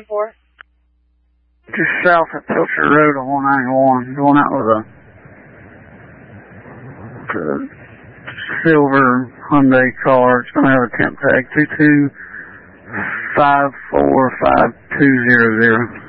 10-4? Just south of Pilcher Road on 191. Going out with a silver Hyundai car. It's going to have a temp tag 225452000.